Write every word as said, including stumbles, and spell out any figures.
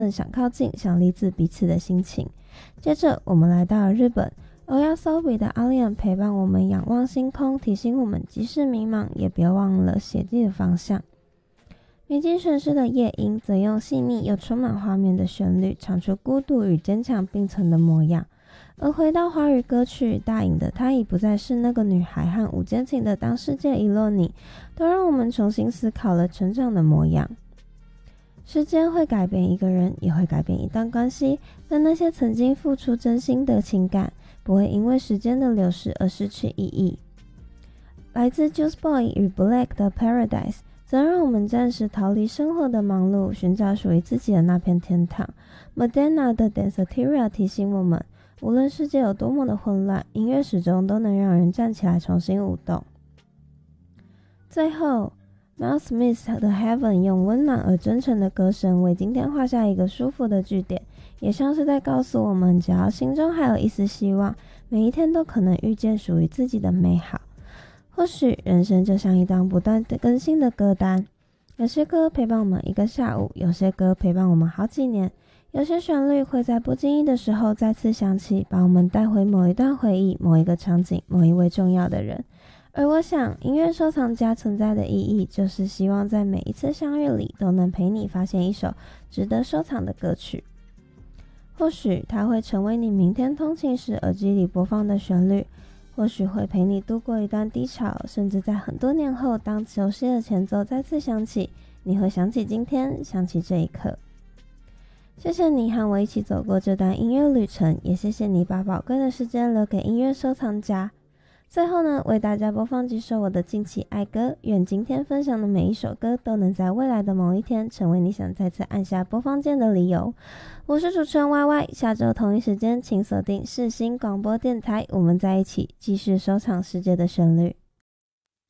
更想靠近、想离自彼此的心情。接着我们来到了日本，欧亚索比的阿莲陪伴我们仰望星空，提醒我们即使迷茫也别忘了写地的方向。米津玄师的夜莺则用细腻又充满画面的旋律唱出孤独与坚强并存的模样。而回到华语歌曲，大颖的她已不再是那个女孩和吴坚情的当世界遗落你，都让我们重新思考了成长的模样。时间会改变一个人，也会改变一段关系，但那些曾经付出真心的情感不会因为时间的流逝而失去意义。来自 Juice boy 与 Black 的 Paradise 则让我们暂时逃离生活的忙碌，寻找属于自己的那片天堂。 Madonna 的 Danceteria 提醒我们，无论世界有多么的混乱，音乐始终都能让人站起来重新舞动。最后Miles Smith 的 Heaven 用温暖而真诚的歌声为今天画下一个舒服的句点，也像是在告诉我们，只要心中还有一丝希望，每一天都可能遇见属于自己的美好。或许人生就像一张不断更新的歌单，有些歌陪伴我们一个下午，有些歌陪伴我们好几年，有些旋律会在不经意的时候再次响起，把我们带回某一段回忆，某一个场景，某一位重要的人。而我想，音乐收藏家存在的意义，就是希望在每一次相遇里，都能陪你发现一首值得收藏的歌曲。或许它会成为你明天通勤时耳机里播放的旋律，或许会陪你度过一段低潮，甚至在很多年后，当熟悉的前奏再次响起，你会想起今天，想起这一刻。谢谢你和我一起走过这段音乐旅程，也谢谢你把宝贵的时间留给音乐收藏家。最后呢，为大家播放几首我的近期爱歌，愿今天分享的每一首歌都能在未来的某一天成为你想再次按下播放键的理由。我是主持人 Y Y， 下周同一时间请锁定世新广播电台，我们在一起继续收藏世界的旋律。